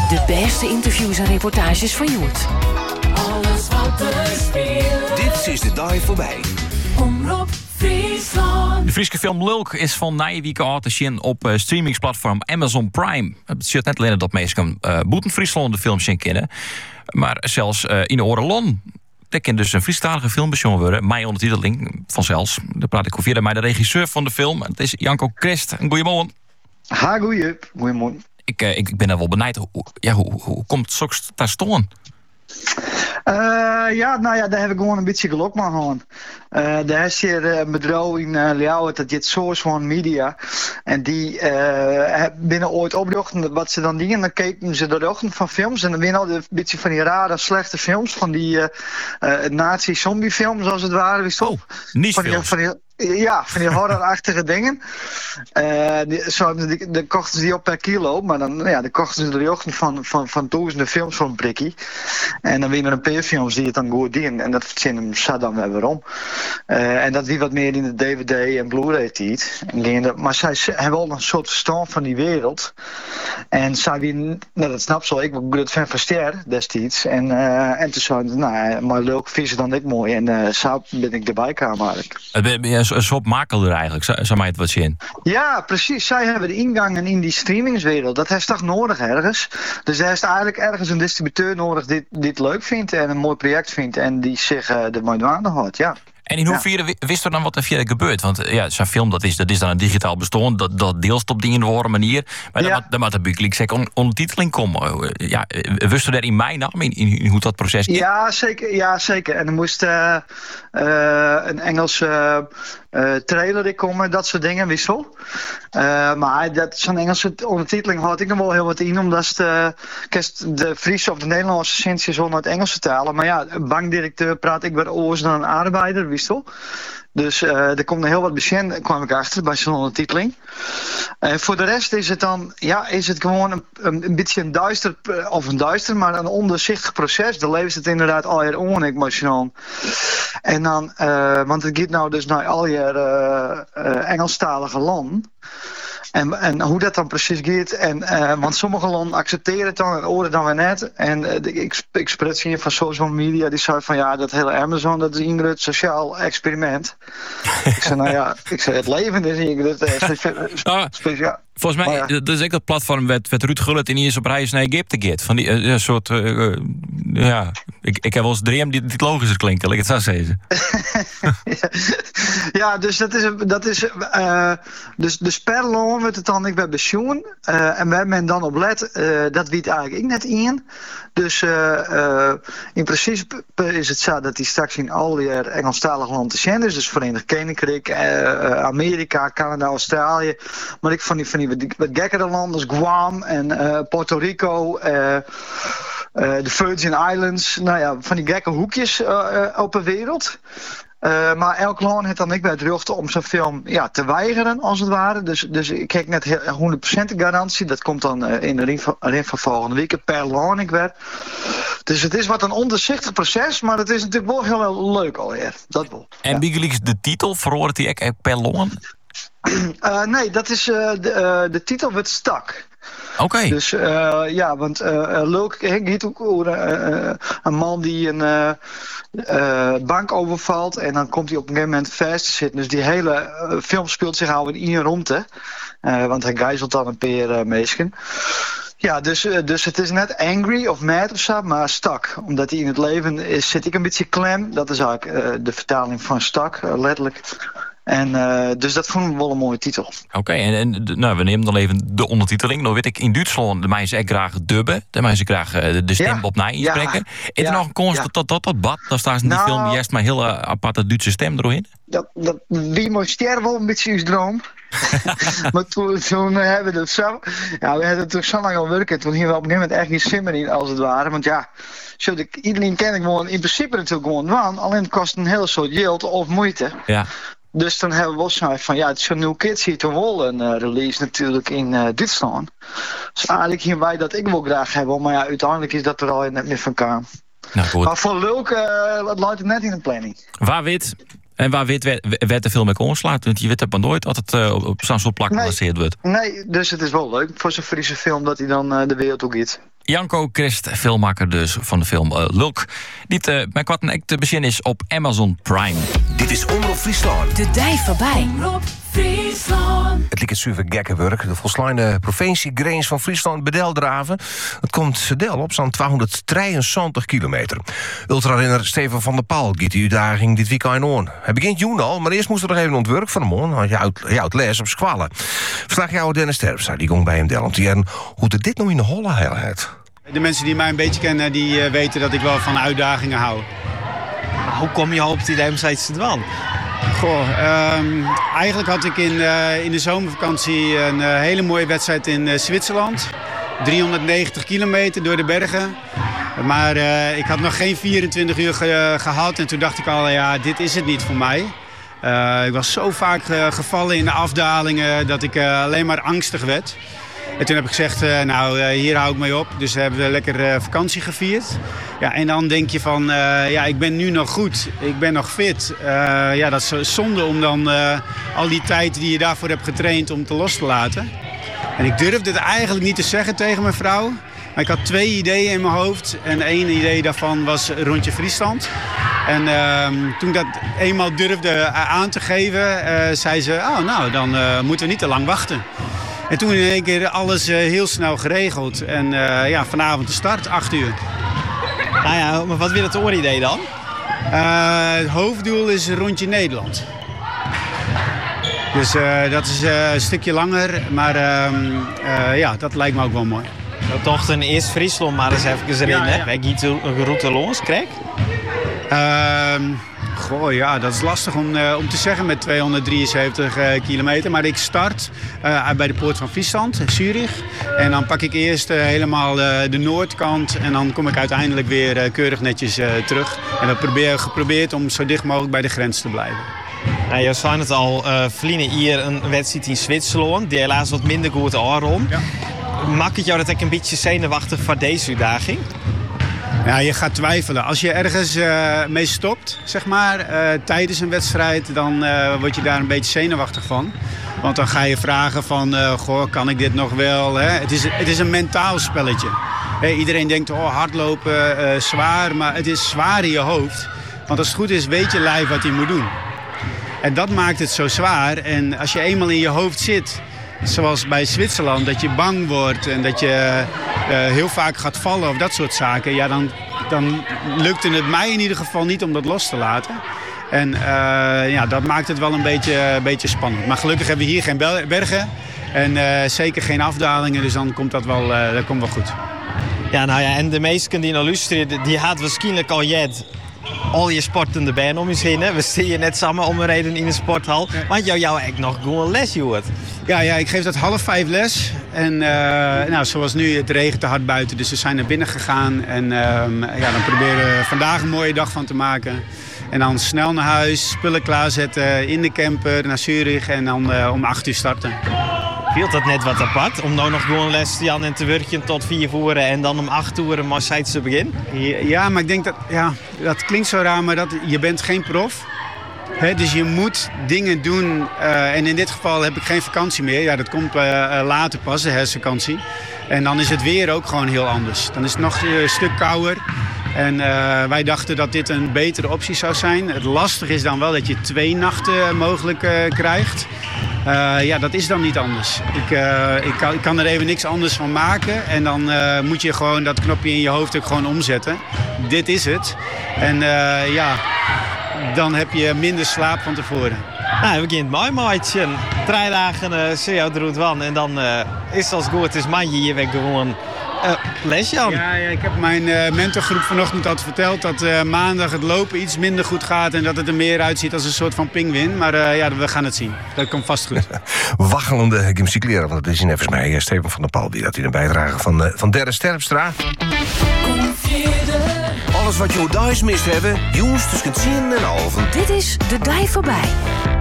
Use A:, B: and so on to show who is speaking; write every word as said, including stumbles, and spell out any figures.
A: De beste interviews en reportages van Joert.
B: Alles wat er speelt.
C: Dit is de dag voorbij.
B: Omroep Friesland.
D: De Friese film Lulk is van Nijwieke uit te zien op uh, streamingsplatform Amazon Prime. Het zit net alleen dat mensen uh, boeten Friesland de film zien kennen, maar zelfs uh, in de Orelon. Dat kan dus een Friestalige film bezongen worden. Mijn ondertiteling vanzelfs. Daar praat ik over met de regisseur van de film. Het is Janko Christ. Goedemorgen.
E: Ha, goeie. Goedemorgen.
D: Ik, uh, ik, ik ben er wel benieuwd. Hoe, ja, hoe, hoe komt het straks daar staan?
E: Uh, ja, nou ja, daar heb ik gewoon een beetje geluk mee gehad. Uh, daar is hier een bedrijf in uh, Ljouwert, dat heet Source One Media. En die uh, binnen ooit opdrachten wat ze dan dingen, dan keken ze de ruggen van films. En dan winnen al een beetje van die rare, slechte films, van die uh, uh, nazi-zombie films als het ware. Wist
D: oh, niet
E: van die, van die, Ja, van die horrorachtige dingen. Uh, die, zo, die, dan kochten ze die op per kilo, maar dan, ja, dan kochten ze de ruggen van, van, van duizenden films voor een prikkie. En dan winnen er een paar films die het dan goed dienen. En dat verzinnen ze dan weer waarom. Uh, en dat wie wat meer in de D V D en Blu-ray tiet. Maar zij hebben wel een soort verstand van die wereld. En zij wie, nou dat snap zo, ik ben goed fan van Ster destijds. En, uh, en toen zei ze, nou, maar leuk, vies dan ik mooi. En uh, zo ben ik erbij kwamen eigenlijk.
D: Een soort makelder eigenlijk, zou mij het wat zien?
E: Ja, precies. Zij hebben de ingangen in die streamingswereld. Dat is toch nodig ergens. Dus er is eigenlijk ergens een distributeur nodig die, die het leuk vindt en een mooi project vindt en die zich uh, er mooi aan houdt, ja.
D: En in hoeverre ja. wist er dan wat er via gebeurt? Want ja, zo'n film dat is, dat is dan een digitaal bestaan, dat, dat deels op die andere manier. Maar ja. dan, dan moet er natuurlijk zeker on, ondertiteling komen. Ja, wist er in mijn naam in, in, in hoe dat proces ging?
E: Ja, zeker. Ja, zeker. En er moest uh, uh, een Engelse uh, trailer in komen, dat soort dingen, wissel. Uh, maar dat, zo'n Engelse ondertiteling had ik nog wel heel wat in, omdat de, de Friese of de Nederlandse zin is onder het Engels vertalen. Maar ja, bankdirecteur praat ik weer oors dan een arbeider. Dus uh, er komt er heel wat bekend, kwam ik achter bij zo'n ondertiteling. En uh, voor de rest is het dan, ja, is het gewoon een, een, een beetje een duister, of een duister, maar een ondoorzichtig proces. Dan leeft het inderdaad al je on, ik emotioneel. En dan, uh, want het gaat nou dus naar al je uh, uh, Engelstalige landen. En, en hoe dat dan precies gaat. En, uh, want sommige landen accepteren het dan en oren dan weer net. En uh, ik, ik spreek hier van social media. Die zei van ja, dat hele Amazon, dat is een groot sociaal experiment. Ik zei nou ja, ik zei het leven is een groot uh, speciaal.
D: Volgens mij, ja. dat is ook dat platform werd, werd Ruud Gullit in eerst op reis naar Egypte gaat. Van die uh, soort, uh, uh, ja, ik, ik heb wel eens dream die het logischer klinken, laat ik het zo zeggen.
E: Ja, dus dat is, dat is uh, dus, dus per loon wordt het dan ik bij pensioen. Uh, en waar men dan op let, uh, dat weet eigenlijk ik net in. Dus uh, uh, in principe is het zo dat die straks in al die Engelstalige landen te zijn is. Dus Verenigd Koninkrijk, uh, Amerika, Canada, Australië. Maar ik van die, van die wat, wat gekkere landen als Guam en uh, Puerto Rico, uh, uh, de Virgin Islands. Nou ja, van die gekke hoekjes uh, uh, op de wereld. Uh, maar elk land heeft dan ik bij het recht om zo'n film ja, te weigeren, als het ware. Dus, dus ik krijg net honderd procent garantie. Dat komt dan uh, in de ring van, ring van volgende week per land ik werd. Dus het is wat een ondoorzichtig proces, maar het is natuurlijk wel heel leuk alweer. Dat wel.
D: En ja. Wie de titel verhoort die ook per land?
E: Uh, nee, dat is uh, de, uh, de titel wordt stak.
D: Oké. Okay.
E: Dus uh, ja, want uh, leuk, ik heet ook over uh, een man die een uh, uh, bank overvalt en dan komt hij op een gegeven moment vast te zitten. Dus die hele uh, film speelt zich al in één rondte, uh, want hij gijzelt dan een paar uh, mensen. Ja, dus, uh, dus het is net angry of mad of zo, maar stak. Omdat hij in het leven is, zit ik een beetje klem. Dat is eigenlijk uh, de vertaling van stak, uh, letterlijk. En uh, dus dat vond ik wel een mooie titel.
D: Oké, okay, en, en nou, we nemen dan even de ondertiteling. Nou weet ik, in Duitsland, de mensen echt graag dubben. De mensen graag uh, de stem ja, op na inspreken. Ja, is er ja, nog een konst ja. dat, dat dat bad? Dan staat in die nou, film juist maar een hele aparte Duitse stem doorheen.
E: Dat, dat, wie moest sterven wel een beetje uw droom. Maar toen, toen uh, hebben we dat zo. Ja, we hebben toch zo lang al werken. Toen gingen we op een gegeven moment echt niet simmer in, als het ware. Want ja, zo ik, iedereen ken ik gewoon in principe natuurlijk gewoon waan. Alleen het kost een heel soort geld of moeite.
D: Ja.
E: Dus dan hebben we wel gezegd van ja, het is een New Kids hier toch wel een uh, release natuurlijk in uh, Duitsland. Dus eigenlijk hier wij dat ik wel graag hebben, maar ja, uiteindelijk is dat er al net meer van kwam.
D: Nou, goed.
E: Maar voor leuk, uh, dat luidt het net in de planning.
D: Waar weet en waar weet werd, werd de film mee onslaat? Want je weet het maar nooit dat het uh, op zo'n soort plak gebaseerd
E: nee,
D: wordt.
E: Nee, dus het is wel leuk voor zo'n Friese film dat hij dan uh, de wereld ook giet.
D: Janko Christ, filmmaker dus van de film uh, Lulk. Die te, met wat een te bezien is op Amazon Prime.
C: Dit is Omroep Friesland.
A: De dij voorbij.
B: Omroep Friesland.
C: Het liep het super gekke werk. De volslaande provinciegrens van Friesland bedeldraven. Het komt deel op zo'n tweehonderddrieënzestig kilometer. Ultrarenner Steven van der Paal giet die uitdaging dit weekend aan. Hij begint juni al, maar eerst moest er nog even ontwerp van hem on. Hij houdt les op squallen. Verslagjouwer Dennis Terpstra, die ging bij hem deel om te leren hoe de dit nou in de holle heelheid.
F: De mensen die mij een beetje kennen, die uh, weten dat ik wel van uitdagingen hou.
G: Maar hoe kom je op het idee om zoiets te doen?
F: Goh, um, eigenlijk had ik in, uh, in de zomervakantie een uh, hele mooie wedstrijd in uh, Zwitserland. driehonderdnegentig kilometer door de bergen. Maar uh, ik had nog geen vierentwintig uur ge- gehad en toen dacht ik al, ja, dit is het niet voor mij. Uh, ik was zo vaak uh, gevallen in de afdalingen dat ik uh, alleen maar angstig werd. En toen heb ik gezegd, uh, nou, uh, hier hou ik mee op. Dus hebben we lekker uh, vakantie gevierd. Ja, en dan denk je van, uh, ja, ik ben nu nog goed. Ik ben nog fit. Uh, ja, dat is zonde om dan uh, al die tijd die je daarvoor hebt getraind om te los te laten. En ik durfde het eigenlijk niet te zeggen tegen mijn vrouw. Maar ik had twee ideeën in mijn hoofd. En één idee daarvan was Rondje Friesland. En uh, toen ik dat eenmaal durfde aan te geven, uh, zei ze, oh, nou, dan uh, moeten we niet te lang wachten. En toen in één keer alles uh, heel snel geregeld. En uh, ja, vanavond de start, acht uur.
G: Nou ja, maar wat wil het oor-idee dan?
F: Uh, het hoofddoel is Rondje Nederland. Dus uh, dat is uh, een stukje langer, maar uh, uh, ja, dat lijkt me ook wel mooi.
G: Nou, toch een eerst Friesland, maar eens even erin,
F: Ja, ja.
G: hè? Wij gaan een route los, krijg?
F: Uh, goh, ja, dat is lastig om, uh, om te zeggen met tweehonderddrieënzeventig uh, kilometer. Maar ik start uh, bij de poort van Friesland, Zurich. En dan pak ik eerst uh, helemaal uh, de noordkant. En dan kom ik uiteindelijk weer uh, keurig netjes uh, terug. En we proberen geprobeerd om zo dicht mogelijk bij de grens te blijven.
G: Nou, je zei het al, uh, Vliene hier een wedstrijd in Zwitserland. Die helaas wat minder goed aanrond.
F: Ja.
G: Maakt het jou dat ik een beetje zenuwachtig voor deze uitdaging?
F: Ja, je gaat twijfelen. Als je ergens uh, mee stopt, zeg maar, uh, tijdens een wedstrijd, dan uh, word je daar een beetje zenuwachtig van. Want dan ga je vragen van, uh, goh, kan ik dit nog wel? Hè? Het is, het is een mentaal spelletje. Hey, iedereen denkt, oh, hardlopen, uh, zwaar, maar het is zwaar in je hoofd. Want als het goed is, weet je lijf wat hij moet doen. En dat maakt het zo zwaar. En als je eenmaal in je hoofd zit, zoals bij Zwitserland, dat je bang wordt en dat je uh, heel vaak gaat vallen of dat soort zaken, ja, dan, dan lukte het mij in ieder geval niet om dat los te laten. En uh, ja, dat maakt het wel een beetje, een beetje spannend. Maar gelukkig hebben we hier geen bergen en uh, zeker geen afdalingen, dus dan komt dat wel, uh, dat komt wel goed.
G: Ja, nou ja, en de meesten die naar luisteren, die had waarschijnlijk al jet al je sportende band om je heen. Hè? We staan hier net samen om een reden in een sporthal. Ja. Want jou, jou echt nog gewoon les, Joert.
F: Ja, ja, ik geef dat half vijf les. En uh, nou, zoals nu, het regent te hard buiten. Dus we zijn naar binnen gegaan. En uh, ja, dan proberen we vandaag een mooie dag van te maken. En dan snel naar huis, spullen klaarzetten in de camper naar Zurich. En dan uh, om acht uur starten.
G: Viel dat net wat apart? Om nou nog gewoon les te Jan en te werken tot vier uur en dan om acht uur een Marseille te beginnen?
F: Ja, maar ik denk dat, ja, dat klinkt zo raar, maar dat, je bent geen prof. He, dus je moet dingen doen. Uh, en in dit geval heb ik geen vakantie meer. Ja, dat komt uh, later pas, de herfstvakantie. En dan is het weer ook gewoon heel anders. Dan is het nog een stuk kouder. En uh, wij dachten dat dit een betere optie zou zijn. Het lastige is dan wel dat je twee nachten mogelijk uh, krijgt. Uh, ja, dat is dan niet anders. Ik, uh, ik, kan, ik kan er even niks anders van maken. En dan uh, moet je gewoon dat knopje in je hoofd ook gewoon omzetten. Dit is het. En uh, ja, dan heb je minder slaap van tevoren.
G: Nou, we beginnen mooi maatje. Drie dagen uh, zie je het route van. En dan uh, is het als goed. Het is maandje hier weg gewoon uh, les, Jan.
F: Ja, ja, ik heb mijn uh, mentorgroep vanochtend al verteld dat uh, maandag het lopen iets minder goed gaat. En dat het er meer uitziet als een soort van pinguïn. Maar uh, ja, we gaan het zien. Dat komt vast goed.
C: Waggelende gymcycleren, want dat is in even mij Steven van der Paal die dat in een bijdrage van, uh, van Dennis Terpstra. Alles wat je thuis mist hebben, jongens tussen tien en half.
A: Dit is De Dij voorbij.